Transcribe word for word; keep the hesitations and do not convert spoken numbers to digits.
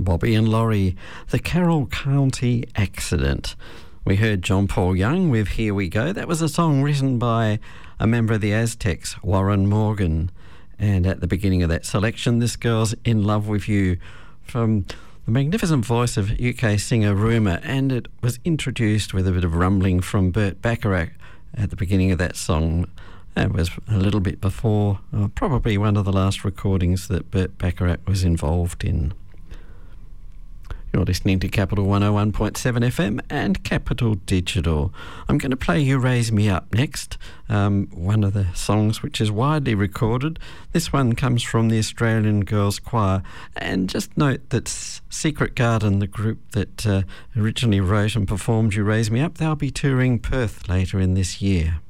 Bobby and Laurie, the Carroll County Accident. We heard John Paul Young with Here We Go. That was a song written by a member of the Aztecs, Warren Morgan. And at the beginning of that selection, This Girl's in Love with You, from the magnificent voice of U K singer Rumour. And it was introduced with a bit of rumbling from Burt Bacharach at the beginning of that song. It was a little bit before, uh, probably one of the last recordings that Burt Bacharach was involved in. You're listening to Capital one oh one point seven F M and Capital Digital. I'm going to play You Raise Me Up next, um, one of the songs which is widely recorded. This one comes from the Australian Girls Choir. And just note that Secret Garden, the group that uh, originally wrote and performed You Raise Me Up, they'll be touring Perth later in this year.